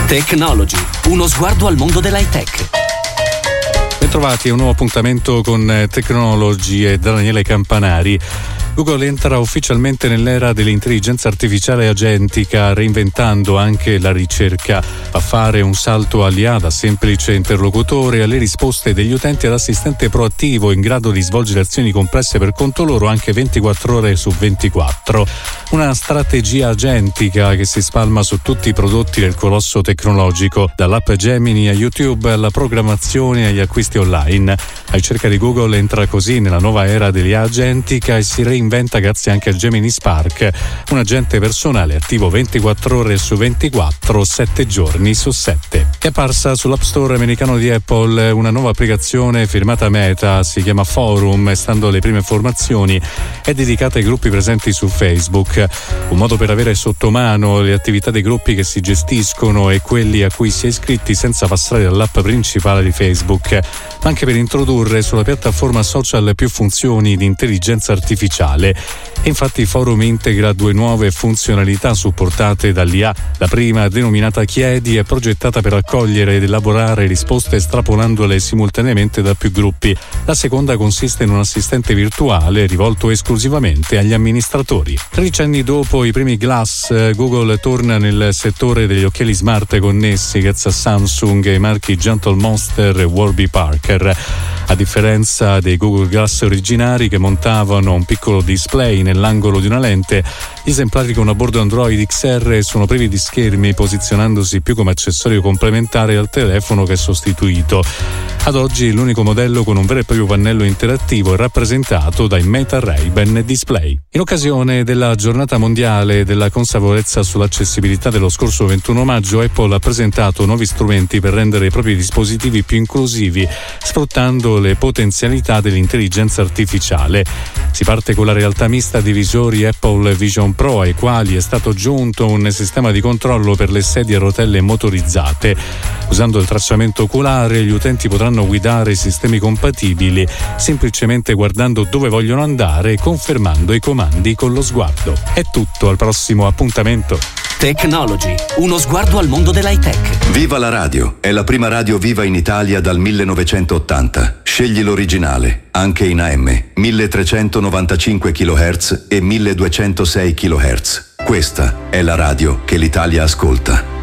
Technology, uno sguardo al mondo dell'high tech. Bentrovati a un nuovo appuntamento con Technology e Daniele Campanari. Google entra ufficialmente nell'era dell'intelligenza artificiale agentica, reinventando anche la ricerca. Fa fare un salto all'IA da semplice interlocutore alle risposte degli utenti ad assistente proattivo in grado di svolgere azioni complesse per conto loro anche 24 ore su 24. Una strategia agentica che si spalma su tutti i prodotti del colosso tecnologico, dall'app Gemini a YouTube alla programmazione agli acquisti online. La ricerca di Google entra così nella nuova era dell'IA agentica e si reinventa grazie anche a Gemini Spark, un agente personale attivo 24 ore su 24, 7 giorni su 7. È apparsa sull'App Store americano di Apple una nuova applicazione firmata Meta, si chiama Forum, e stando alle prime informazioni è dedicata ai gruppi presenti su Facebook, un modo per avere sotto mano le attività dei gruppi che si gestiscono e quelli a cui si è iscritti senza passare dall'app principale di Facebook, ma anche per introdurre sulla piattaforma social più funzioni di intelligenza artificiale. E infatti Forum integra due nuove funzionalità supportate dall'IA. La prima, denominata Chiedi, è progettata per raccogliere ed elaborare risposte estrapolandole simultaneamente da più gruppi. La seconda consiste in un assistente virtuale rivolto esclusivamente agli amministratori. 13 anni dopo i primi Glass, Google torna nel settore degli occhiali smart connessi grazie a Samsung e i marchi Gentle Monster e Warby Parker. A differenza dei Google Glass originari che montavano un piccolo display nell'angolo di una lente, gli esemplari con a bordo Android XR sono privi di schermi, posizionandosi più come accessorio complementare al telefono che è sostituito. Ad oggi l'unico modello con un vero e proprio pannello interattivo è rappresentato dai Meta Ray-Ban Display. In occasione della giornata mondiale della consapevolezza sull'accessibilità dello scorso 21 maggio, Apple ha presentato nuovi strumenti per rendere i propri dispositivi più inclusivi, sfruttando le potenzialità dell'intelligenza artificiale. Si parte con la realtà mista di visori Apple Vision Pro, ai quali è stato aggiunto un sistema di controllo per le sedie a rotelle motorizzate. Usando il tracciamento oculare, gli utenti potranno guidare i sistemi compatibili semplicemente guardando dove vogliono andare e confermando i comandi con lo sguardo. È tutto, al prossimo appuntamento. Technology, uno sguardo al mondo dell'high tech. Viva la radio! È la prima radio viva in Italia dal 1980. Scegli l'originale, anche in AM, 1395 kHz e 1206 kHz. Questa è la radio che l'Italia ascolta.